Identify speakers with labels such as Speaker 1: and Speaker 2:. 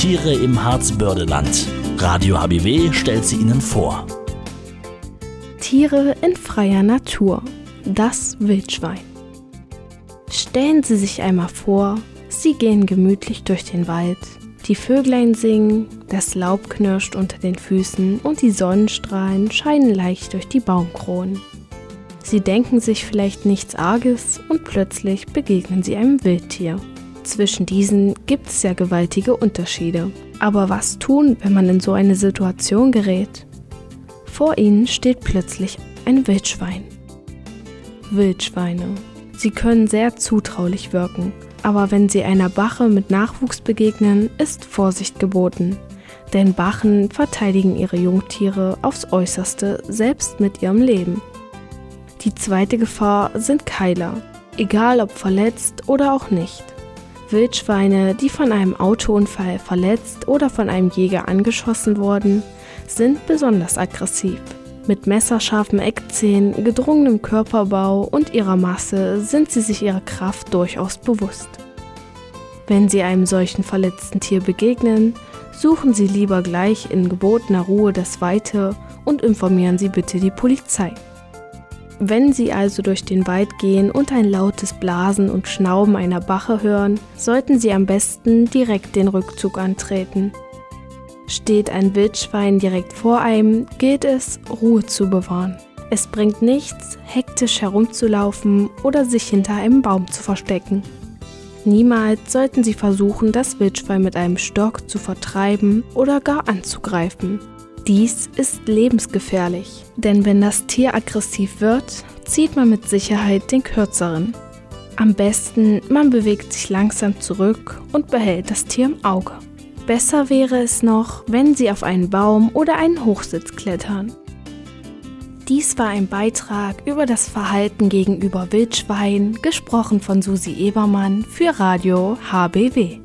Speaker 1: Tiere im Harzbördeland. Radio HBW stellt sie Ihnen vor.
Speaker 2: Tiere in freier Natur. Das Wildschwein. Stellen Sie sich einmal vor, Sie gehen gemütlich durch den Wald. Die Vöglein singen, das Laub knirscht unter den Füßen und die Sonnenstrahlen scheinen leicht durch die Baumkronen. Sie denken sich vielleicht nichts Arges und plötzlich begegnen Sie einem Wildtier. Zwischen diesen gibt es ja gewaltige Unterschiede. Aber was tun, wenn man in so eine Situation gerät? Vor Ihnen steht plötzlich ein Wildschwein. Wildschweine. Sie können sehr zutraulich wirken, aber wenn Sie einer Bache mit Nachwuchs begegnen, ist Vorsicht geboten. Denn Bachen verteidigen ihre Jungtiere aufs Äußerste, selbst mit ihrem Leben. Die zweite Gefahr sind Keiler, egal ob verletzt oder auch nicht. Wildschweine, die von einem Autounfall verletzt oder von einem Jäger angeschossen wurden, sind besonders aggressiv. Mit messerscharfen Eckzähnen, gedrungenem Körperbau und ihrer Masse sind sie sich ihrer Kraft durchaus bewusst. Wenn Sie einem solchen verletzten Tier begegnen, suchen Sie lieber gleich in gebotener Ruhe das Weite und informieren Sie bitte die Polizei. Wenn Sie also durch den Wald gehen und ein lautes Blasen und Schnauben einer Bache hören, sollten Sie am besten direkt den Rückzug antreten. Steht ein Wildschwein direkt vor einem, gilt es, Ruhe zu bewahren. Es bringt nichts, hektisch herumzulaufen oder sich hinter einem Baum zu verstecken. Niemals sollten Sie versuchen, das Wildschwein mit einem Stock zu vertreiben oder gar anzugreifen. Dies ist lebensgefährlich, denn wenn das Tier aggressiv wird, zieht man mit Sicherheit den Kürzeren. Am besten, man bewegt sich langsam zurück und behält das Tier im Auge. Besser wäre es noch, wenn Sie auf einen Baum oder einen Hochsitz klettern. Dies war ein Beitrag über das Verhalten gegenüber Wildschweinen, gesprochen von Susi Ebermann für Radio HBW.